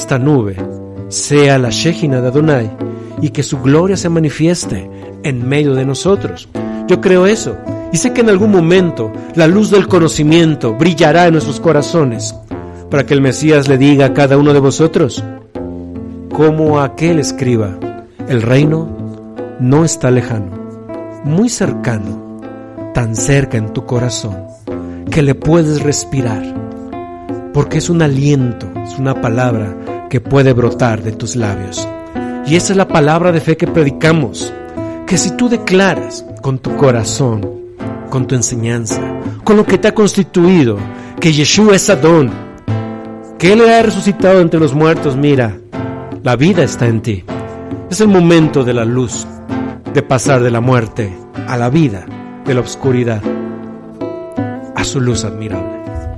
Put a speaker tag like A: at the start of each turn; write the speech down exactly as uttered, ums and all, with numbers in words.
A: esta nube sea la Shejina de Adonai y que su gloria se manifieste en medio de nosotros. Yo creo eso y sé que en algún momento la luz del conocimiento brillará en nuestros corazones para que el Mesías le diga a cada uno de vosotros, como aquel escriba, el reino no está lejano, muy cercano, tan cerca en tu corazón que le puedes respirar, porque es un aliento, es una palabra que puede brotar de tus labios. Y esa es la palabra de fe que predicamos, que si tú declaras con tu corazón, con tu enseñanza, con lo que te ha constituido, que Yeshua es Adón, que Él ha resucitado entre los muertos, mira, la vida está en ti. Es el momento de la luz, de pasar de la muerte a la vida, de la oscuridad a su luz admirable.